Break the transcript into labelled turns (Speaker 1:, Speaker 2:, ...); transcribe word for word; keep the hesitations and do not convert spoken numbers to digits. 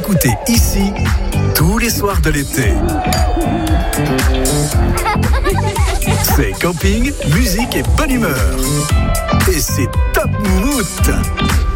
Speaker 1: écoutez ici tous les soirs de l'été. C'est camping, musique et bonne humeur. Et c'est Top Moumout.